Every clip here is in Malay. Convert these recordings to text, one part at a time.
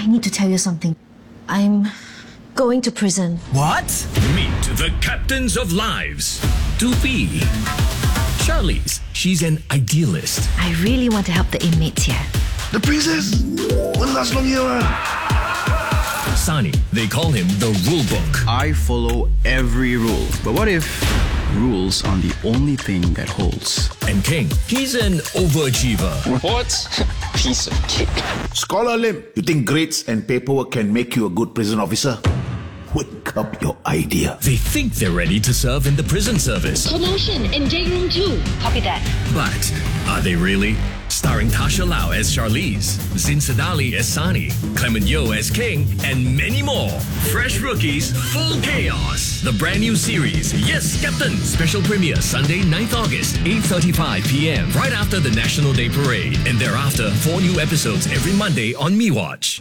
I need to tell you something. I'm going to prison. What? Meet the captains of lives. Tupi. Charlize, she's an idealist. I really want to help the inmates here. The princess won't last long here. Sani, they call him the rule book. I follow every rule. But what if rules are the only thing that holds? And King, he's an overachiever. What? Piece of cake. Scholar Lim, you think grades and paperwork can make you a good prison officer? Wake up your idea. They think they're ready to serve in the prison service. Commotion in day room 2. Copy that. But are they really? Starring Tasha Lau as Charlize, Zin Sadali as Sani, Clement Yeoh as King, and many more. Fresh rookies, full chaos. The brand new series, Yes, Captain. Special premiere Sunday, 9th August, 8:35 p.m. Right after the National Day Parade. And thereafter, 4 new episodes every Monday on MeWatch.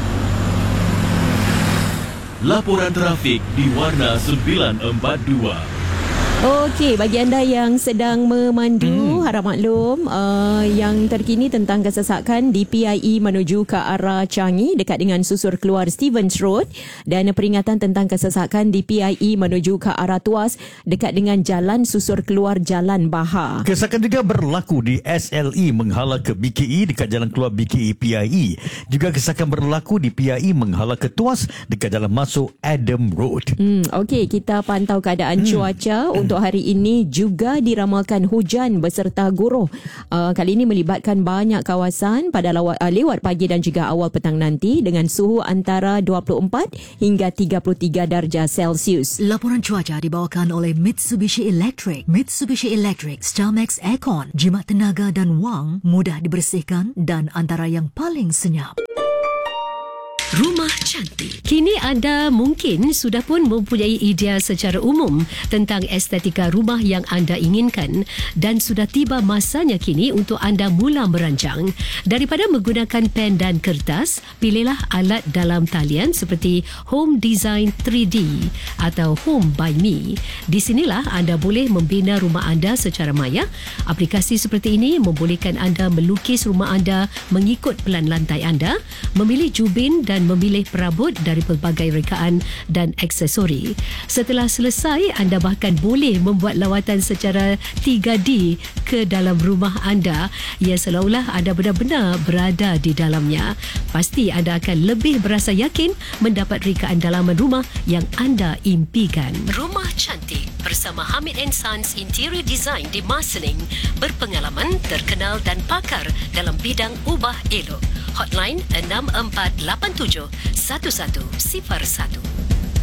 Laporan trafik di Warna 942. Okey, bagi anda yang sedang memandu, harap maklum yang terkini tentang kesesakan di PIE menuju ke arah Changi dekat dengan susur keluar Stevens Road, dan peringatan tentang kesesakan di PIE menuju ke arah Tuas dekat dengan jalan susur keluar Jalan Bahar. Kesesakan juga berlaku di SLE menghala ke BKE dekat jalan keluar BKE PIE. Juga kesesakan berlaku di PIE menghala ke Tuas dekat jalan masuk Adam Road. Okey, kita pantau keadaan cuaca untuk hari ini. Juga diramalkan hujan beserta guruh. Kali ini melibatkan banyak kawasan pada lewat pagi dan juga awal petang nanti dengan suhu antara 24 hingga 33 darjah Celsius. Laporan cuaca dibawakan oleh Mitsubishi Electric. Mitsubishi Electric Starmax Aircon. Jimat tenaga dan wang mudah dibersihkan dan antara yang paling senyap. Rumah cantik. Kini anda mungkin sudah pun mempunyai idea secara umum tentang estetika rumah yang anda inginkan, dan sudah tiba masanya kini untuk anda mula merancang. Daripada menggunakan pen dan kertas, pilihlah alat dalam talian seperti Home Design 3D atau Home by Me. Di sinilah anda boleh membina rumah anda secara maya. Aplikasi seperti ini membolehkan anda melukis rumah anda mengikut pelan lantai anda, memilih jubin dan memilih perabot dari pelbagai rekaan dan aksesori. Setelah selesai, anda bahkan boleh membuat lawatan secara 3D ke dalam rumah anda yang seolah-olah anda benar-benar berada di dalamnya. Pasti anda akan lebih berasa yakin mendapat rekaan dalaman rumah yang anda impikan. Rumah cantik bersama Hamid & Sons Interior Design di Marsiling, berpengalaman, terkenal dan pakar dalam bidang ubah elok. Hotline 6487 1101.